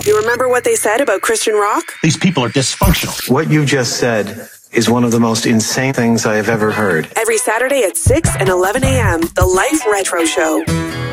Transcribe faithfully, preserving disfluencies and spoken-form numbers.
You remember what they said about Christian rock? These people are dysfunctional. What you just said is one of the most insane things I have ever heard. Every Saturday at six and eleven a.m., The Life Retro Show.